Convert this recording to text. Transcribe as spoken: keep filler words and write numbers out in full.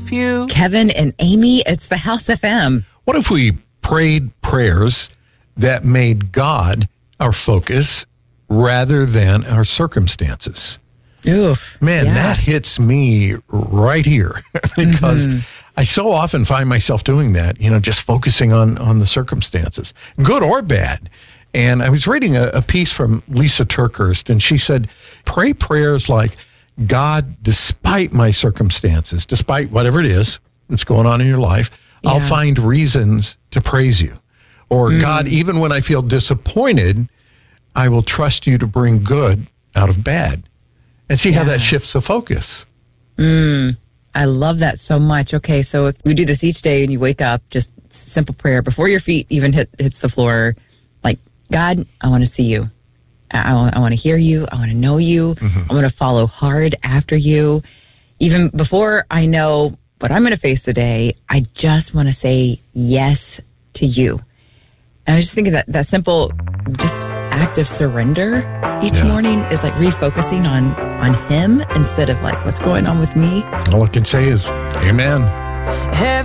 love you. Kevin and Amy, it's the House F M. What if we prayed prayers that made God our focus rather than our circumstances? Oof. Man, yeah. that hits me right here because Mm-hmm. I so often find myself doing that, you know, just focusing on, on the circumstances, good or bad. And I was reading a, a piece from Lisa Turkhurst, and she said, pray prayers like, God, despite my circumstances, despite whatever it is that's going on in your life, Yeah. I'll find reasons to praise you. Or Mm. God, even when I feel disappointed, I will trust you to bring good out of bad. And see how Yeah. that shifts the focus. I love that so much. Okay, so if we do this each day and you wake up, just simple prayer before your feet even hit hits the floor, like, God, I want to see you. I, I, want, I want to hear you. I want to know you. I want to follow hard after you. Even before I know what I'm going to face today, I just want to say yes to you. And I was just thinking that that simple, just act of surrender each Yeah. morning is like refocusing on on Him instead of like what's going on with me. All I can say is, amen. Every